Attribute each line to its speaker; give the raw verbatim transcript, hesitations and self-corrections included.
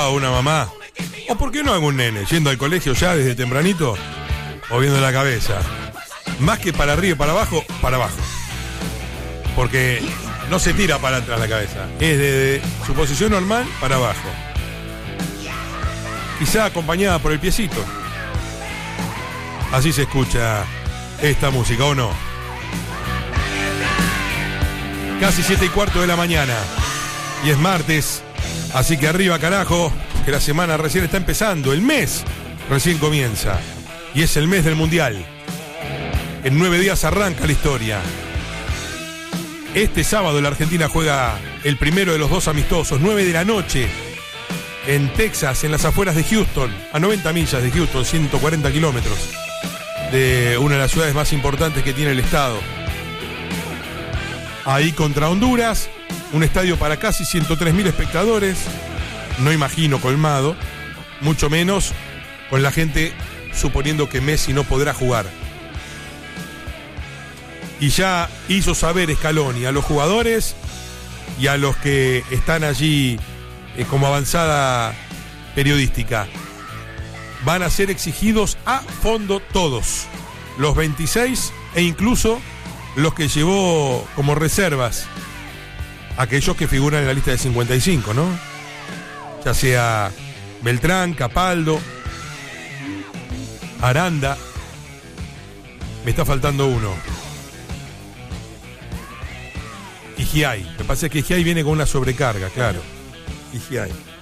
Speaker 1: papá o una mamá, o por qué no algún nene, yendo al colegio ya desde tempranito, moviendo la cabeza. Más que para arriba y para abajo, para abajo. Porque no se tira para atrás la cabeza. Es desde su posición normal para abajo. Quizá acompañada por el piecito. Así se escucha esta música, ¿o no? Casi siete y cuarto de la mañana. Y es martes. Así que arriba, carajo, que la semana recién está empezando. El mes recién comienza. Y es el mes del Mundial. En nueve días arranca la historia. Este sábado la Argentina juega el primero de los dos amistosos, nueve de la noche, en Texas, en las afueras de Houston, a noventa millas de Houston, ciento cuarenta kilómetros, de una de las ciudades más importantes que tiene el estado. Ahí contra Honduras, un estadio para casi ciento tres mil espectadores, no imagino colmado, mucho menos con la gente suponiendo que Messi no podrá jugar. Y ya hizo saber Scaloni a los jugadores y a los que están allí eh, como avanzada periodística. Van a ser exigidos a fondo todos, los veintiséis e incluso los que llevó como reservas, aquellos que figuran en la lista de cincuenta y cinco, ¿no? Ya sea Beltrán, Capaldo, Aranda. Me está faltando uno. Igiay. Me parece que Igiay viene con una sobrecarga, claro. Igiay.